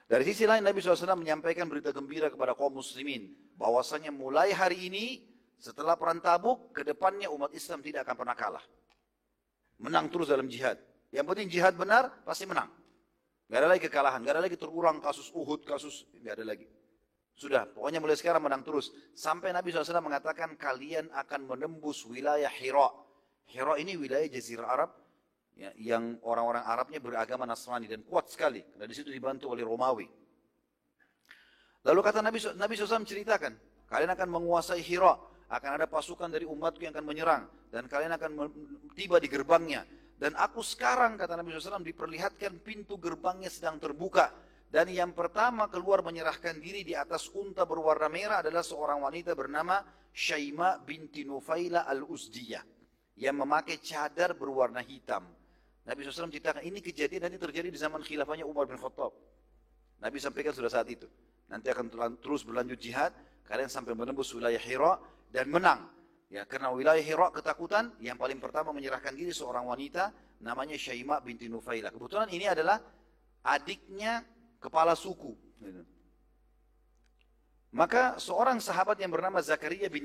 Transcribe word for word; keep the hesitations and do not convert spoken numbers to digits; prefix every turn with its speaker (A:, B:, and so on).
A: Dari sisi lain Nabi shallallahu alaihi wasallam menyampaikan berita gembira kepada kaum muslimin. Bahwasanya mulai hari ini setelah perang Tabuk, ke depannya umat Islam tidak akan pernah kalah. Menang terus dalam jihad. Yang penting jihad benar, pasti menang. Gak ada lagi kekalahan, gak ada lagi terulang kasus Uhud, kasus, gak ada lagi. Sudah, pokoknya mulai sekarang menang terus. Sampai Nabi shallallahu alaihi wasallam mengatakan kalian akan menembus wilayah Hira. Hira ini wilayah Jazirah Arab, ya, yang orang-orang Arabnya beragama Nasrani dan kuat sekali. Karena di situ dibantu oleh Romawi. Lalu kata Nabi, Nabi shallallahu alaihi wasallam ceritakan, kalian akan menguasai Hira, akan ada pasukan dari umatku yang akan menyerang, dan kalian akan tiba di gerbangnya. Dan aku sekarang, kata Nabi shallallahu alaihi wasallam, diperlihatkan pintu gerbangnya sedang terbuka. Dan yang pertama keluar menyerahkan diri di atas unta berwarna merah adalah seorang wanita bernama Syaima binti Nufaila al-Uzdiyah, yang memakai cadar berwarna hitam. Nabi shallallahu alaihi wasallam ceritakan, ini kejadian dan ini terjadi di zaman khilafahnya Umar bin Khattab. Nabi sampaikan sudah saat itu. Nanti akan terus berlanjut jihad, kalian sampai menembus wilayah Hira dan menang. Ya, karena wilayah Hira ketakutan, yang paling pertama menyerahkan diri seorang wanita namanya Syaima binti Nufaila. Kebetulan ini adalah adiknya kepala suku. Maka seorang sahabat yang bernama Zakaria bin